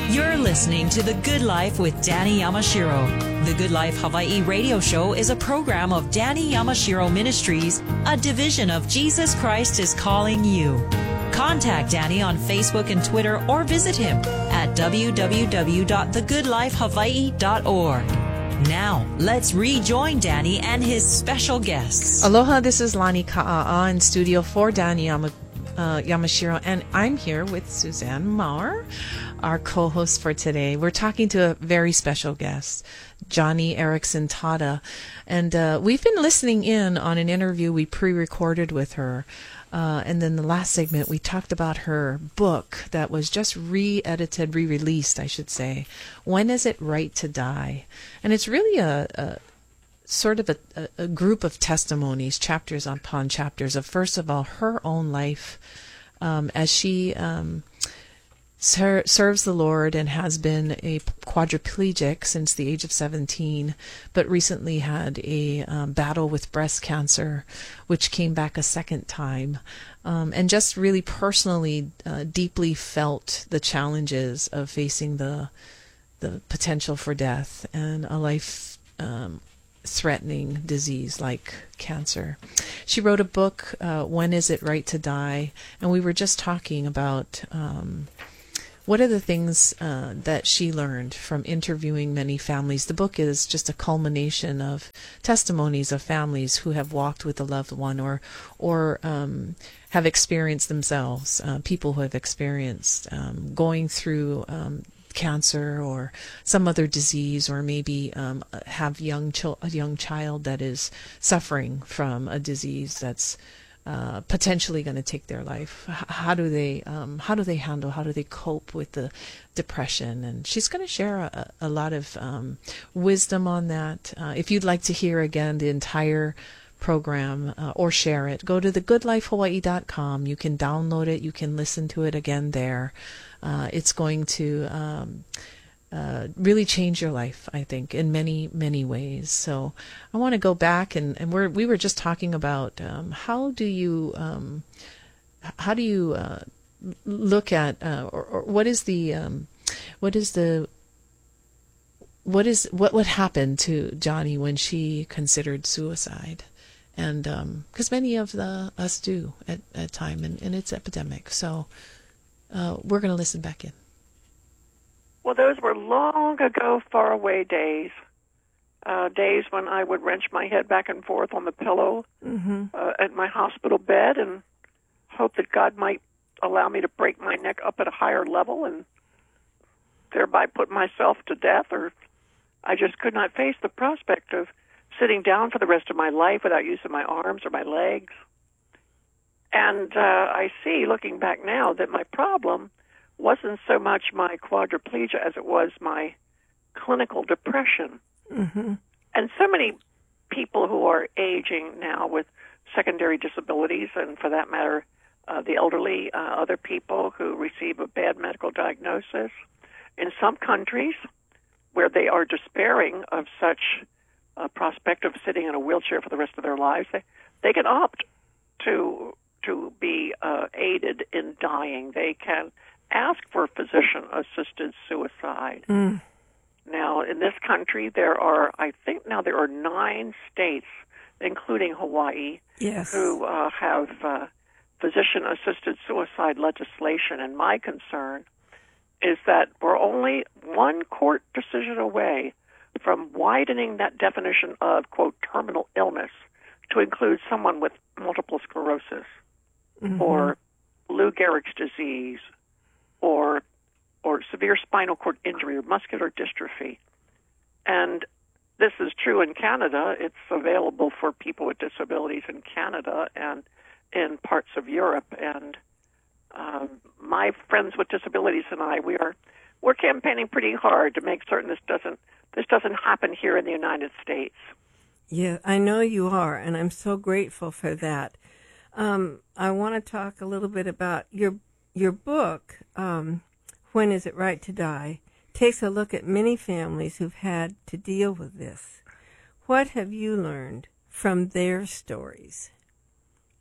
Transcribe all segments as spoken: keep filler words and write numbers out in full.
You're listening to The Good Life with Danny Yamashiro. The Good Life Hawaii radio show is a program of Danny Yamashiro Ministries, a division of Jesus Christ is Calling You. Contact Danny on Facebook and Twitter or visit him at w w w dot the good life hawaii dot org. Now, let's rejoin Danny and his special guests. Aloha, this is Lani Ka'a'a in studio for Danny Yama, uh, Yamashiro, and I'm here with Suzanne Maurer, our co-host for today. We're talking to a very special guest, Joni Eareckson Tada, and uh, we've been listening in on an interview we pre-recorded with her. Uh, and then the last segment, we talked about her book that was just re-edited, re-released, I should say. When Is It Right to Die? And it's really a, a sort of a, a group of testimonies, chapters upon chapters of, first of all, her own life um, as she um, ser- serves the Lord and has been a quadriplegic since the age of seventeen, but recently had a um, battle with breast cancer, which came back a second time, um, and just really personally uh, deeply felt the challenges of facing the the potential for death and a life um, threatening disease like cancer. She wrote a book, uh, When Is It Right to Die? And we were just talking about um, what are the things uh, that she learned from interviewing many families. The book is just a culmination of testimonies of families who have walked with a loved one or or um, have experienced themselves, uh, people who have experienced um, going through um, cancer or some other disease, or maybe um, have young chil- a young child that is suffering from a disease that's Uh, potentially going to take their life. H- how do they um, how do they handle, how do they cope with the depression? And she's going to share a, a lot of um, wisdom on that. Uh, if you'd like to hear again the entire program uh, or share it, go to the good life hawaii dot com. You can download it. You can listen to it again there. Uh, it's going to um, Uh, really change your life, I think, in many, many ways. So I want to go back and, and we're, we were just talking about um, how do you um, how do you uh, look at uh, or, or what is the um, what is the what is what what happened to Joni when she considered suicide, and because um, many of the us do at at time, and, and it's epidemic. So uh, we're going to listen back in. Well, those were long ago, faraway days. Uh, days when I would wrench my head back and forth on the pillow mm-hmm. uh, at my hospital bed and hope that God might allow me to break my neck up at a higher level and thereby put myself to death. Or I just could not face the prospect of sitting down for the rest of my life without use of my arms or my legs. And uh, I see, looking back now, that my problem wasn't so much my quadriplegia as it was my clinical depression. Mm-hmm. And so many people who are aging now with secondary disabilities, and for that matter, uh, the elderly, uh, other people who receive a bad medical diagnosis, in some countries where they are despairing of such a prospect of sitting in a wheelchair for the rest of their lives, they, they can opt to, to be uh, aided in dying. They can ask for physician-assisted suicide. Mm. Now, in this country, there are, I think now there are nine states, including Hawaii, yes. who uh, have uh, physician-assisted suicide legislation. And my concern is that we're only one court decision away from widening that definition of, quote, terminal illness to include someone with multiple sclerosis mm-hmm. or Lou Gehrig's disease, or or severe spinal cord injury or muscular dystrophy. And this is true in Canada. It's available for people with disabilities in Canada and in parts of Europe. And um, my friends with disabilities and I, we are we're campaigning pretty hard to make certain this doesn't this doesn't happen here in the United States. Yeah, I know you are, and I'm so grateful for that. Um, I want to talk a little bit about your Your book, um, When Is It Right to Die, takes a look at many families who've had to deal with this. What have you learned from their stories?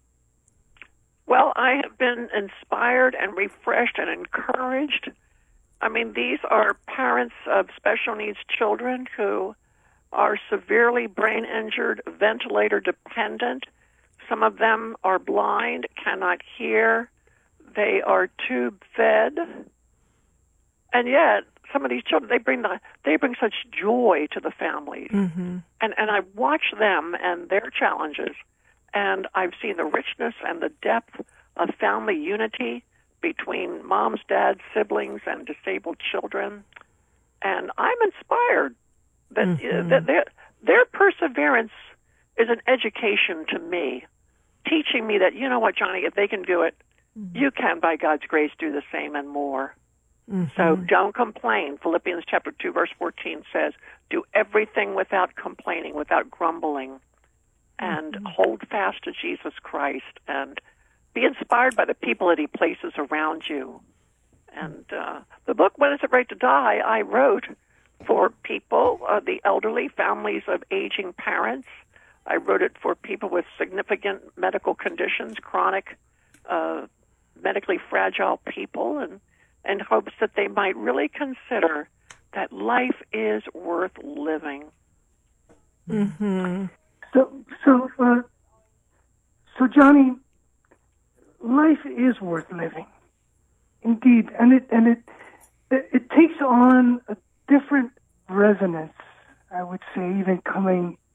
Well, I have been inspired and refreshed and encouraged I mean, these are parents of special needs children who are severely brain injured, ventilator dependent. Some of them are blind, cannot hear. They are tube fed. And yet, some of these children, they bring the, they bring such joy to the families. Mm-hmm. And and I watch them and their challenges, and I've seen the richness and the depth of family unity between moms, dads, siblings, and disabled children. And I'm inspired that, Mm-hmm. uh, that their, their perseverance is an education to me, teaching me that, you know what, Johnny, if they can do it, Mm-hmm. you can, by God's grace, do the same and more. Mm-hmm. So don't complain. Philippians chapter two, verse fourteen says, do everything without complaining, without grumbling, and Mm-hmm. hold fast to Jesus Christ, and be inspired by the people that he places around you. And uh, the book, When Is It Right to Die, I wrote for people, uh, the elderly, families of aging parents. I wrote it for people with significant medical conditions, chronic, uh, medically fragile people, and in hopes that they might really consider that life is worth living. Mm-hmm. So, so, uh, so, Johnny, life is worth living, indeed, and it and it it, it takes on a different resonance. I would say, even coming